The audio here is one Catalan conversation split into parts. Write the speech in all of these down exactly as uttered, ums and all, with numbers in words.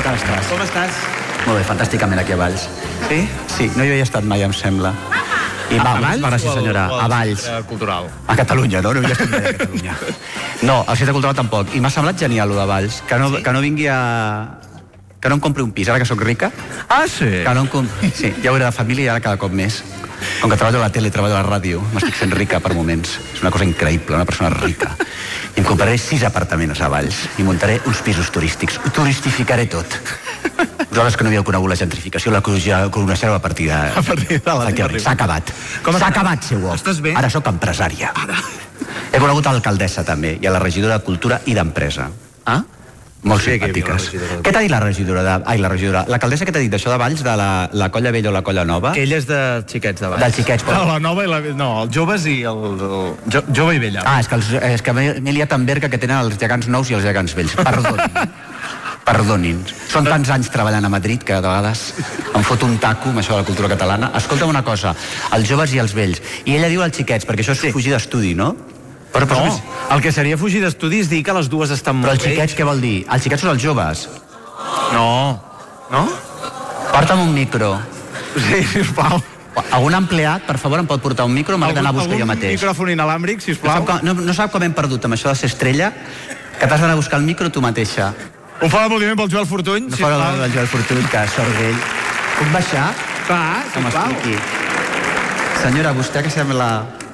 com estàs? Com estàs? Molt bé, fantàsticament aquí a Valls. Sí? Sí, no hi havia estat mai, em sembla. I A, va, a Valls gràcies, senyora. o al, o al a Valls. Centre Cultural? A Catalunya, no? No havia estat mai a Catalunya. No, al Centre Cultural tampoc. I m'ha semblat genial, lo de Valls. Que no, sí? que no vingui a... Que no em compri un pis, ara que sóc rica. Ah, sí? Que no em compri... Sí, ja ho era de família i ara cada cop més. Com que treballo a la tele, treballo a la ràdio, m'estic fent rica per moments. És una cosa increïble, una persona rica. I em compraré sis apartaments a Valls i muntaré uns pisos turístics. Ho turistificaré tot. Vosaltres que no havíeu conegut la gentrificació, la coneixereu a partir de... A partir de la... S'ha acabat. S'ha acabat, seu bo. Estàs bé? Ara sóc empresària. Ara. He conegut a l'alcaldessa, també, i a la regidora de Cultura i d'Empresa. Ah? Molt Sí, simpàtiques. que hi havia la regidora. Què t'ha dit la regidora? De... Ai, la regidora. L'alcaldessa què t'ha dit d'això de Valls, de la, la colla vella o la colla nova? Que ell és de xiquets de Valls. Dels xiquets, però... No, la nova i la... No, els joves i el... el... Jo, jove i vella. Ah, és que, els, és que m'he liat amb Berga que tenen els gegants nous i els gegants vells. Perdonin. Perdonin. Són tants anys treballant a Madrid que de vegades em fot un taco amb això de la cultura catalana. Escolta'm una cosa, els joves i els vells. I ella diu als xiquets, perquè això és sí. fugir d'estudi, no? Però, però no, el que seria fugir d'estudi és dir que les dues estan Però molt els xiquets què vol dir? Els xiquets són els joves. No. No? Porta'm un micro. Sí, sisplau. Algun empleat, per favor, em pot portar un micro? M'ha d'anar a buscar jo mateix. Algun micròfon inalàmbric, No sisplau. sap, com, no, no sap com hem perdut amb això de ser estrella? Que t'has d'anar a buscar el micro tu mateixa. Un fort aplaudiment pel Joel Fortuny, No sisplau. fora del Joel Fortuny, que sort d'ell. Puc baixar? Clar, Que sisplau. m'expliqui. Senyora, vostè que sembla...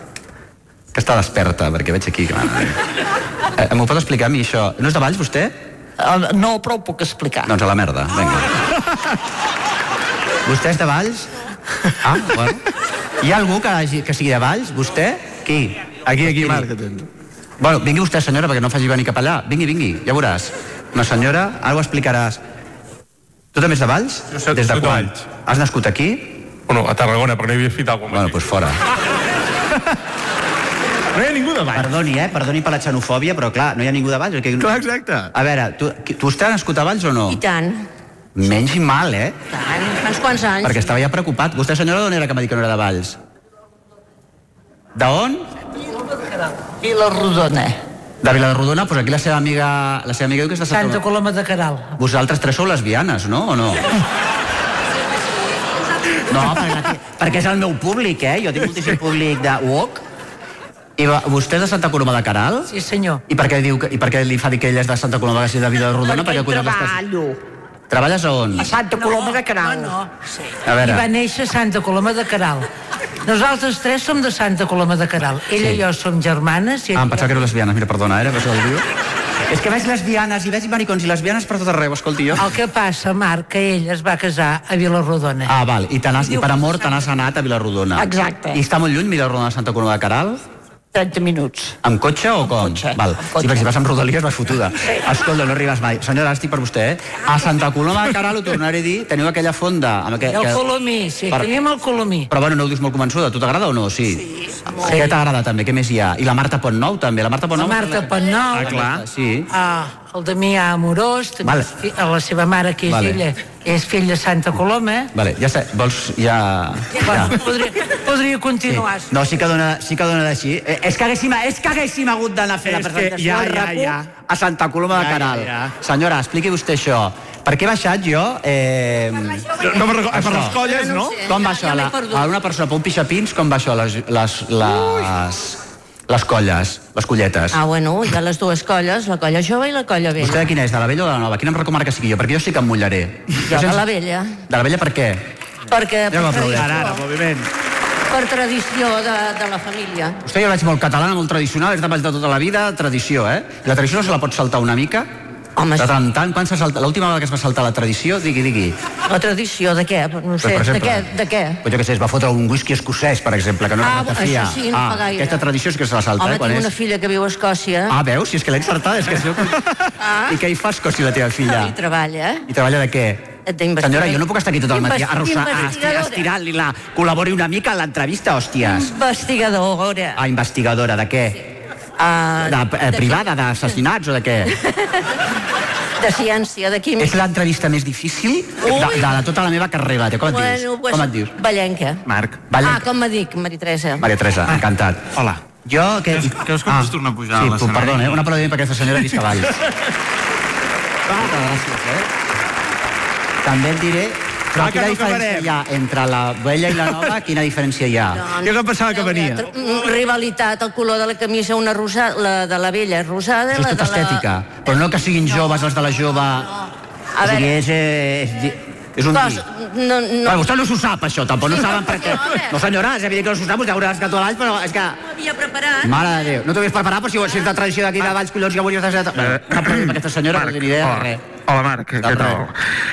que està desperta, perquè veig aquí... Eh, M'ho pot explicar a mi, això? No és de Valls, vostè? Uh, no, però ho puc explicar. Doncs a la merda, vinga. Vostè és de Valls? Ah, bueno. Hi ha algú que, hagi, que sigui de Valls? Vostè? Qui? Aquí, aquí, Qui? Marc, que tens. Bueno, vingui vostè, senyora, perquè no faci venir cap allà. Vingui, vingui, ja veuràs. Una senyora, ara ho explicaràs. Tu també ets de Valls? Jo soc- Des de soc de quan? Valls. Has nascut aquí? Bueno, a Tarragona, perquè no hi havia hospital quan Bueno, vaig doncs fora. No hi ha ningú de Valls. Perdoni, eh? Perdoni per la xenofòbia, però clar, no hi ha ningú de Valls. Que... Clar, exacte. A veure, tu, tu estàs nascut a Valls o no? I tant, Menys mal, eh? tant. Fa uns quants anys. Perquè estava ja preocupat. Vostè, senyora, d'on era que m'ha dit que no era de Valls? D'on? Vila Rodona. De Vilarodona, doncs aquí la seva amiga... La seva amiga diu que és de Santa Coloma de Queralt. Vosaltres tres sou lesbianes, no? O no? No, perquè, perquè és el meu públic, eh? Jo tinc moltíssim públic de woke. I va, vostè és de Santa Coloma de Queralt? Sí, senyor. I per què, diu que, i per què li fa dir que ella és de Santa Coloma de Vilarodona? Perquè hi collons estàs- treballo. Treballes a on? A Santa Coloma de Queralt. No, no. Sí. A veure. I va néixer a Santa Coloma de Queralt. Nosaltres tres som de Santa Coloma de Queralt. Ella Sí. i jo som germanes. I Ah, em pensava que éreu lesbianes. Mira, perdona, eh? Això del diu. És que veig lesbianes i veig maricons i lesbianes per tot arreu, escolti jo. El que passa, Marc, que ell es va casar a Vilarodona. Ah, val. I, t'anàs, i per amor te n'has anat a Vilarodona. Exacte. I està molt lluny Vilarodona de Santa Coloma de Queralt? trenta minuts. Amb cotxe o com? cotxe, Val. amb Sí, cotxe. perquè si vas amb rodalies vas fotuda. Escolta, no arribes mai. Senyora, estic per vostè, eh? A Santa Coloma de Queralt, ho tornaré a dir, teniu aquella fonda... Amb aqu... I el Colomí, sí, Per- teníem el Colomí. Però bueno, no ho dius molt convençuda. A tu t'agrada o no? Sí. Sí. Què t'agrada també? Què més hi ha? I la Marta Pontnou també. La Marta La Pontnou... Marta Pontnou. Ah, clar. Sí. Ah, el Damià Amorós, també Vale. és fi- la seva mare, que és Vale. ella, és fill de Santa Coloma. Vale, ja sé. Vols... Ja... Bueno, ja. podria, podria continuar. Sí. No, sí que dona, sí que dona d'així. Eh, és, que haguéssim, és que haguéssim hagut d'anar a fer la És que presentació ja, al ja, RAC1 ja. a Santa Coloma de Ja, ja, Queralt. ja. Senyora, expliqui vostè això. Per què he baixat jo? Eh... No, no me'n recordo. Per les colles, no? Com va això? Ja m'he La, perdut. a una persona per un pixapins, com va això? Les, les, les, les colles, les colletes. Ah, bueno, hi ha les dues colles, la colla jove i la colla Vostè vella. de quina és? De la vella o de la nova? Quina em recomana que sigui jo? Perquè jo sí que em mullaré. Jo de la vella. De la vella per què? Perquè Ja per m'aplaudeix. Ara, ara, tradició, aplaudiment. per tradició de, de la família. Vostè jo la veig molt catalana, molt tradicional, és de Valls de tota la vida, tradició, eh? I la tradició no se la pot saltar una mica? Home, De tant en tant, quan s'ha saltat? L'última vegada que es va saltar la tradició, digui, digui. la tradició de què? No sé, Per de exemple, què? De què? Pues jo què sé, es va fotre un whisky escocès, per exemple, que no era Ah, ratafia. això sí, no fa gaire. Aquesta tradició és que se la salta, Home, eh? Quan tinc és... una filla que viu a Escòcia. Ah, veus? Si és que l'he encertada, és que... Ah. I què hi fa a Escòcia, la teva filla? I treballa, eh? I treballa de què? D'investigador. Senyora, jo no puc estar aquí tot el matí Investi- arrossant, investigadora. estirant-li la... Col·labori una mica en l'entrevista, hòsties. Investigadora. Ah, investigadora, de què? Ah, De, eh, privada, d'assassinats o de què? de ciència, de química. És l'entrevista més difícil de, de, de tota la meva carrera. Com et Bueno, dius? pues, Com et dius? Vallenca. Marc. Vallenca. Ah, com me dic, Maria Teresa. Maria Teresa, encantat. Hola. Jo... Que... Creus- creus que pots tornar a pujar sí, a l'escenari? perdona, eh? Un aplaudiment per aquesta senyora visca Valls. Moltes gràcies, eh? també et diré... Però Ah, que quina no diferència acabarem. hi ha entre la vella i la nova? Quina diferència hi ha? Jo que pensava que venia. Rivalitat, el color de la camisa, una rosada, la de la vella és rosada... Això és la tot de la... estètica. Però no que siguin joves, els de la jove... A O sigui, veure, és... eh, és, di- és un cos, dir. no, no, Però vostè no s'ho sap, això, tampoc no saben per què. No, home. No, senyora, és evident que no s'ho sap, vostè haurà escat tot l'any, però és que... no havia preparat. Mare de Déu, no t'ho havies preparat, però si, si és de tradició d'aquí de Valls, collons, que volies de... Bueno, cap problema, aquesta senyora no té ni idea de hola. res. Hola, Marc, què De tal?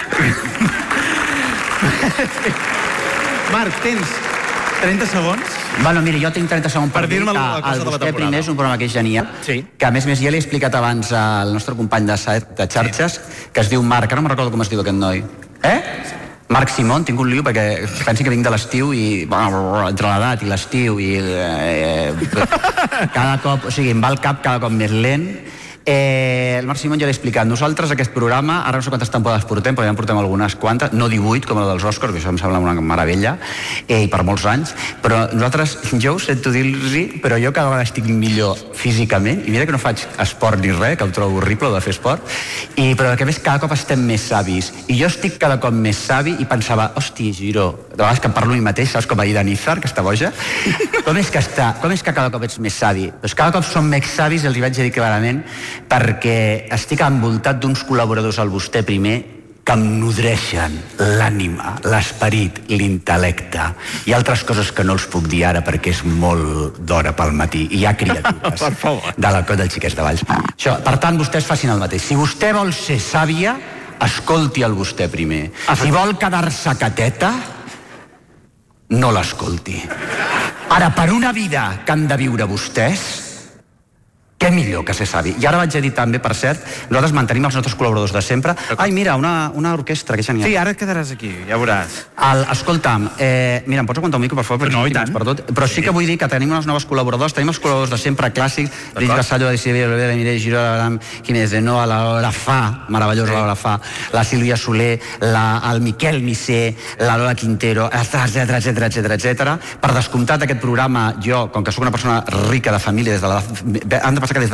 Marc, tens trenta segons? Bueno, miri, jo tinc trenta segons per, Per dir-me dir que alguna cosa el de la Vostè temporada. primer és un programa que és genial, Sí. que a més a més ja l'he explicat abans al nostre company de, sa- de xarxes, que es diu Marc, ara no me'n recordo com es diu aquest noi. Eh? Marc Simón, tinc un lío perquè pensi que vinc de l'estiu i bueno, entre l'edat i l'estiu i eh, cada cop, o sigui, em va el cap cada cop més lent. Eh, el Marc Simón ja l'he explicat. Nosaltres aquest programa, ara no sé quantes temporades portem, però ja en portem algunes quantes, no divuit com el dels Oscars, que això em sembla una meravella, eh, i per molts anys, però nosaltres, jo ho sento dir-los, però jo cada vegada estic millor físicament, i mira que no faig esport ni res, que ho trobo horrible de fer esport, i, però que a més cada cop estem més savis, i jo estic cada cop més savi i pensava, hosti, Giró, de vegades que em parlo a mi mateix, saps, com ahir de Nízar, que està boja, com és que està, com és que cada cop ets més savi? Doncs cada cop som més savis, els hi vaig dir clarament, perquè estic envoltat d'uns col·laboradors al vostè primer que em nodreixen l'ànima, l'esperit, l'intel·lecte i altres coses que no els puc dir ara perquè és molt d'hora pel matí i hi ha criatures Per favor. de la Cot del Xiquets de Valls. Això, per tant, vostès facin el mateix. Si vostè vol ser sàvia, escolti el vostè primer. Si vol quedar-se cateta, no l'escolti. Ara, per una vida que han de viure vostès, què millor que ser savi? I ara vaig a dir també, per cert, nosaltres mantenim els nostres col·laboradors de sempre. Ai, mira, una, una orquestra, que genial. Sí, ara et quedaràs aquí, ja veuràs. El, escolta'm, eh, mira, em pots aguantar un mico, per favor? Perquè No, i estic tant. per tot. Però sí. sí que vull dir que tenim uns nous col·laboradors, tenim els col·laboradors de sempre clàssics, Lluís Vassallo, de Silvia Olivera, Mireia Giró, Abraham Jiménez de Noa, la Lola Fa, meravellosa la Lola Fa, la Sílvia Soler, la, el Miquel Missé, la Lola Quintero, etcètera, etcètera, etcètera, etcètera. Per descomptat, aquest programa, jo, com que sóc una persona rica de família, des de la, han de passar que des de